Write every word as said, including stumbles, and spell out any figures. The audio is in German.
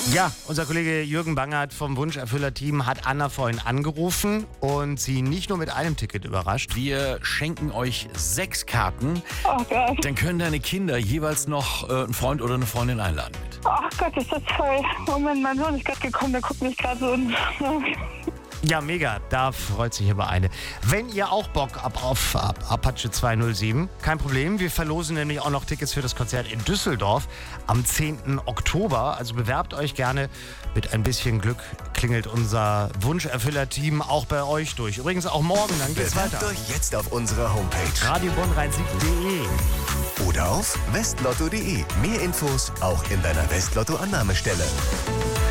Ja, unser Kollege Jürgen Bangert vom Wunscherfüller-Team hat Anna vorhin angerufen und sie nicht nur mit einem Ticket überrascht. Wir schenken euch sechs Karten. Oh Gott. Dann können deine Kinder jeweils noch äh, einen Freund oder eine Freundin einladen mit. Oh Gott, ist das toll. Moment, mein Sohn ist gerade gekommen, der guckt mich gerade so und... Ja, mega, da freut sich aber eine. Wenn ihr auch Bock habt auf Apache zweihundertsieben, kein Problem. Wir verlosen nämlich auch noch Tickets für das Konzert in Düsseldorf am zehnten Oktober. Also bewerbt euch gerne. Mit ein bisschen Glück klingelt unser Wunscherfüller-Team auch bei euch durch. Übrigens auch morgen, dann geht's Bewerbt weiter. euch jetzt auf unserer Homepage radio bonn rhein sieg punkt de oder auf westlotto punkt de. Mehr Infos auch in deiner Westlotto-Annahmestelle.